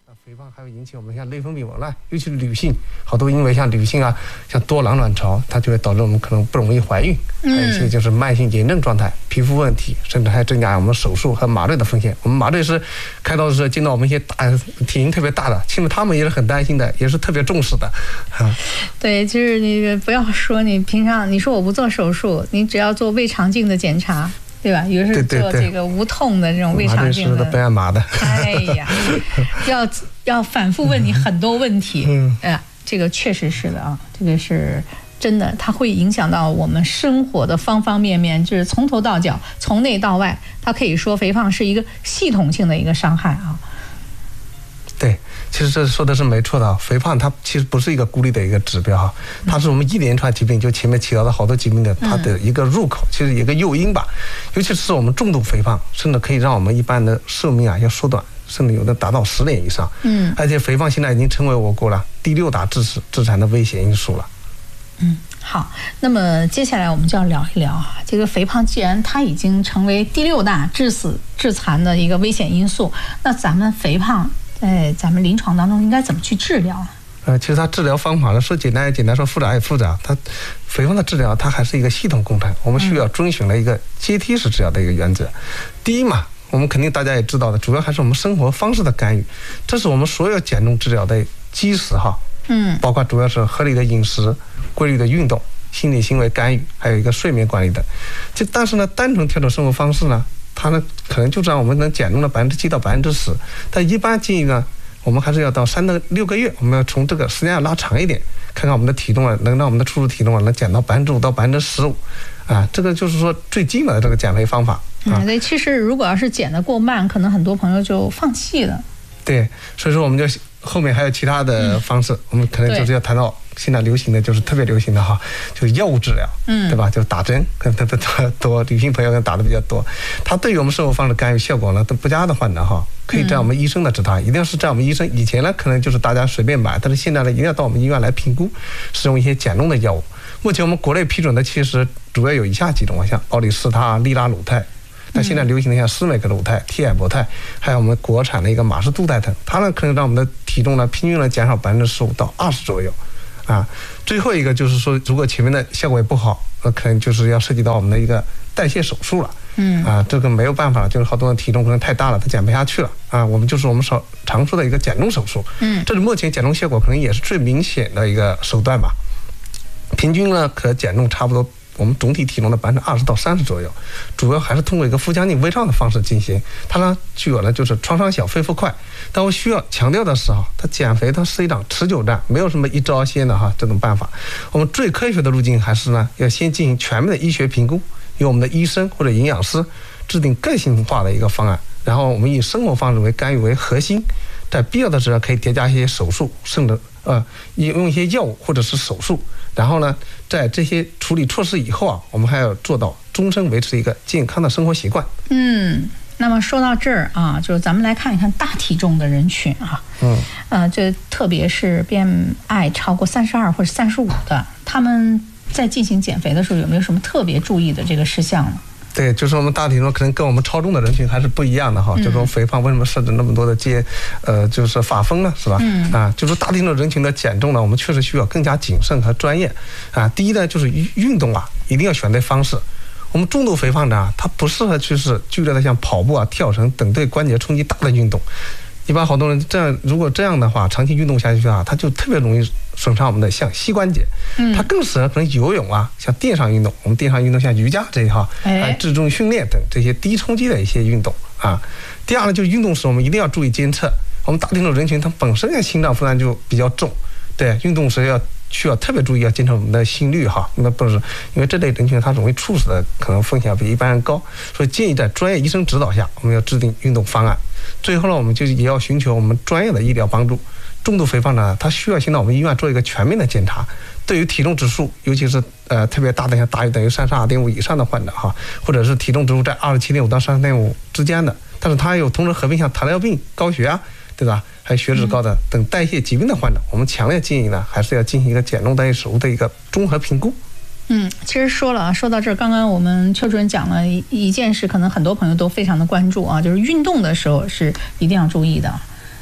肥胖还会引起我们像内分泌紊乱，尤其是女性，好多因为像女性啊，像多囊卵巢，它就会导致我们可能不容易怀孕，还有一些就是慢性炎症状态、皮肤问题，甚至还增加我们手术和麻醉的风险。我们麻醉师开刀的时候见到我们一些体型特别大的，其实他们也是很担心的，也是特别重视的。 对，就是那个不要说你平常你说我不做手术，你只要做胃肠镜的检查。对吧？有的是做这个无痛的这种胃肠镜的， 不按麻的。 哎呀，要反复问你很多问题。这个确实是的啊，这个是真的，它会影响到我们生活的方方面面，就是从头到脚，从内到外。它可以说肥胖是一个系统性的一个伤害啊。 对，其实这说的是没错的。肥胖它其实不是一个孤立的一个指标哈，它是我们一连串疾病，就前面提到的好多疾病的它的一个入口，其实一个诱因吧。尤其是我们重度肥胖，甚至可以让我们一般的寿命啊要缩短，甚至有的达到10年以上。而且肥胖现在已经成为我国了第6大致残的危险因素了。 好，那么接下来我们就要聊一聊啊，这个肥胖既然它已经成为第6大致死致残的一个危险因素，那咱们肥胖在咱们临床当中应该怎么去治疗啊？ 其实它治疗方法呢，说简单也简单，说复杂也复杂。它肥胖的治疗，它还是一个系统工程，我们需要遵循了一个阶梯式治疗的一个原则。第一嘛，我们肯定大家也知道的，主要还是我们生活方式的干预，这是我们所有减重治疗的基石哈。包括主要是合理的饮食、规律的运动、心理行为干预，还有一个睡眠管理的。但是呢，单纯调整生活方式呢，它呢可能就让我们能减重了7%到10%，但一般建议呢，我们还是要到3到6个月，我们要从这个时间要拉长一点，看看我们的体重啊，能让我们的初始体重啊能减到5%到15%，这个就是说最基本的这个减肥方法。 对，其实如果要是减得过慢，可能很多朋友就放弃了。对， 所以说我们就后面还有其他的方式，我们可能就是要谈到现在流行的，就是特别流行的哈，就是药物治疗，对吧？就打针，可能多女性朋友打的比较多。它对于我们生活方式干预效果呢都不佳的患者哈，可以在我们医生的指导，一定要是在我们医生。以前呢可能就是大家随便买，但是现在呢一定要到我们医院来评估，使用一些减重的药物。目前我们国内批准的其实主要有以下几种，像奥利司他、利拉鲁肽。那现在流行的像司美格鲁肽、替埃博肽，还有我们国产的一个马士杜肽等，它呢可能让我们的体重呢平均呢减少15%到20%左右。最后一个就是说，如果前面的效果也不好，那可能就是要涉及到我们的一个代谢手术了。这个没有办法了，就是好多人体重可能太大了，他减不下去了我们就是我们常说的一个减重手术。这是目前减重效果可能也是最明显的一个手段吧。平均呢可减重差不多我们总体体重的20%到30%左右，主要还是通过一个腹腔镜微创的方式进行。它呢具有呢就是创伤小、恢复快。但我需要强调的是它减肥它是一场持久战，没有什么一招鲜的这种办法。我们最科学的路径还是呢要先进行全面的医学评估，由我们的医生或者营养师制定个性化的一个方案，然后我们以生活方式为干预为核心，在必要的时候可以叠加一些手术，甚至用一些药物或者是手术。然后呢，在这些处理措施以后我们还要做到终身维持一个健康的生活习惯。 那么说到这儿就是咱们来看一看大体重的人群这特别是 BMI 超过32或者35的，他们在进行减肥的时候有没有什么特别注意的这个事项呢？ 对，就是我们大体重可能跟我们超重的人群还是不一样的这种肥胖为什么设置那么多的就是法风呢，是吧？就是大体重人群的减重呢，我们确实需要更加谨慎和专业第一呢，就是运动一定要选对方式。我们重度肥胖者他不适合就是剧烈的像跑步跳绳等对关节冲击大的运动。一般好多人如果这样的话，长期运动下去他就特别容易损伤我们的像膝关节。它更适合可能游泳像垫上运动，我们垫上运动像瑜伽这些自重训练等这些低冲击的一些运动第二呢，就是运动时我们一定要注意监测。我们大体重人群它本身心脏负担就比较重，对，运动时需要特别注意，要监测我们的心率那不是因为这类人群它容易猝死的可能风险比一般人高，所以建议在专业医生指导下，我们要制定运动方案。最后呢，我们就也要寻求我们专业的医疗帮助。重度肥胖呢，它需要先到我们医院做一个全面的检查。对于体重指数，尤其是特别大的，像大于等于32.5以上的患者或者是体重指数在27.5到33.5之间的，但是它有同时合并像糖尿病、高血压，对吧？还有血脂高的等代谢疾病的患者，我们强烈建议呢，还是要进行一个减重代谢手术的一个综合评估。 其实说到这儿，刚刚我们邱主任讲了一件事，可能很多朋友都非常的关注就是运动的时候是一定要注意的。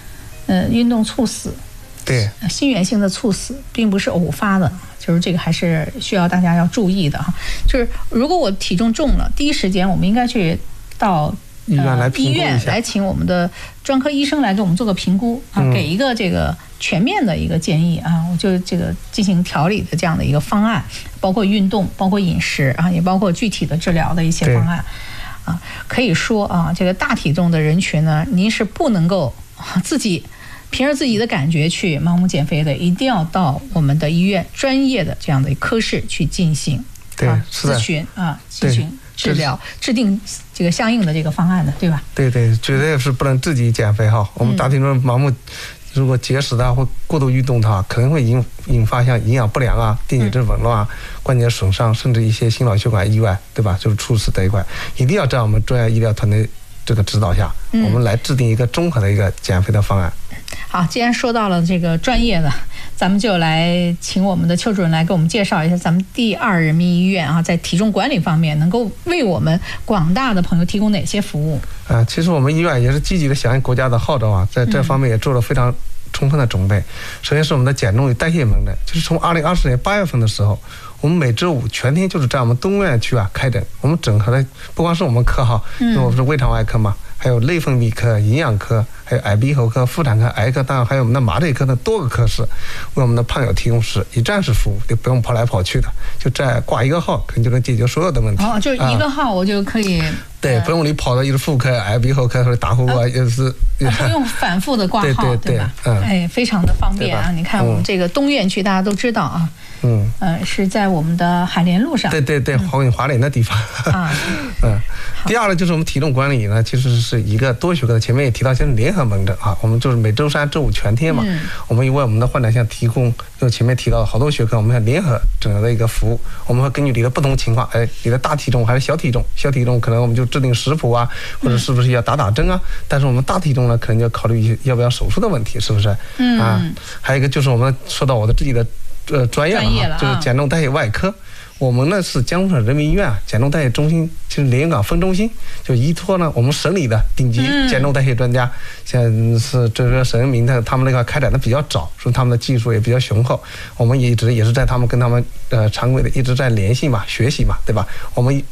运动猝死， 对， 心源性的猝死并不是偶发的，就是这个还是需要大家要注意的哈。就是如果我体重重了，第一时间我们应该去到医院来请我们的专科医生来给我们做个评估啊，给一个这个全面的一个建议啊，我就这个进行调理的这样的一个方案，包括运动，包括饮食啊，也包括具体的治疗的一些方案啊。可以说啊，这个大体重的人群呢，您是不能够自己凭着自己的感觉去盲目减肥的，一定要到我们的医院专业的这样的科室去进行咨询啊，进行治疗，制定这个相应的这个方案的，对吧？ 对对，绝对是不能自己减肥哈。我们大体重盲目，如果节食的话，或过度运动的话，可能会引发像营养不良啊、电解质紊乱啊、关节损伤，甚至一些心脑血管意外，对吧？就是猝死这一块，一定要在我们专业医疗团队这个指导下，我们来制定一个综合的一个减肥的方案。 好，既然说到了这个专业的，咱们就来请我们的邱主任来给我们介绍一下咱们第二人民医院啊，在体重管理方面能够为我们广大的朋友提供哪些服务？ 其实我们医院也是积极的响应国家的号召啊，在这方面也做了非常充分的准备。首先是我们的减重与代谢门诊，就是从2020年8月份的时候，我们每周5全天就是在我们东院区开诊。我们整合的不光是我们科哈，因为我们是胃肠外科嘛，还有内分泌科、营养科，还有耳鼻喉科、妇产科、癌科，当然还有我们的麻醉科的多个科室，为我们的胖友提供是一站式服务，就不用跑来跑去的，就再挂一个号，可能就能解决所有的问题。 哦，就一个号我就可以。 对，不用你跑到一个妇科、耳鼻喉科或者打呼也是不用反复的挂号，对吧？非常的方便啊！你看我们这个东院区大家都知道啊，是在我们的海联路上。 对，华联的地方啊。第二呢，就是我们体重管理呢，其实是一个多学科的。前面也提到，像联合门诊啊，我们就是每周3、周5全天嘛，我们为我们的患者像提供，就前面提到好多学科，我们要联合整个的一个服务。我们会根据你的不同情况，你的大体重还是小体重，小体重可能我们就制定食谱啊，或者是不是要打针啊？但是我们大体重呢，可能就要考虑要不要手术的问题，是不是？还有一个就是我们说到我的自己的专业了，就是减重代谢外科。我们呢是江苏省人民医院减重代谢中心，就是连云港分中心，就依托呢我们省里的顶级减重代谢专家，像是这个沈恩明他们那块开展的比较早，说他们的技术也比较雄厚，我们也是在他们跟他们常规的一直在联系嘛，学习嘛，对吧？我们